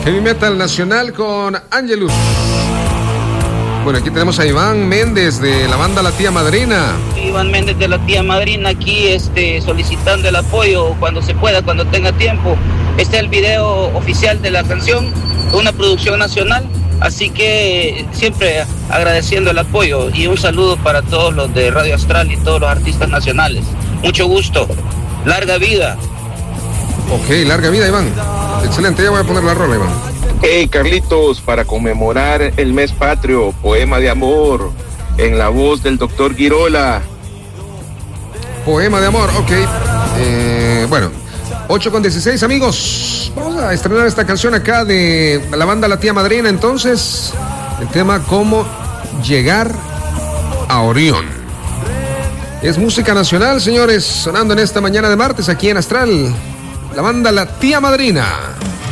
Heavy Metal Nacional con Angelus. Bueno, aquí tenemos a Iván Méndez de la banda La Tía Madrina. Iván Méndez de La Tía Madrina aquí solicitando el apoyo cuando se pueda, cuando tenga tiempo. Este es el video oficial de la canción, una producción nacional, así que siempre agradeciendo el apoyo y un saludo para todos los de Radio Astral y todos los artistas nacionales. Mucho gusto, larga vida. Ok, larga vida, Iván. Excelente, ya voy a poner la rola, Iván. Hey, Carlitos, para conmemorar el mes patrio, Poema de Amor, en la voz del doctor Girola. Poema de Amor, ok. Bueno, 8:16, amigos. Vamos a estrenar esta canción acá de la banda La Tía Madrina. Entonces, el tema Cómo llegar a Orión. Es música nacional, señores, sonando en esta mañana de martes aquí en Astral. La banda La Tía Madrina.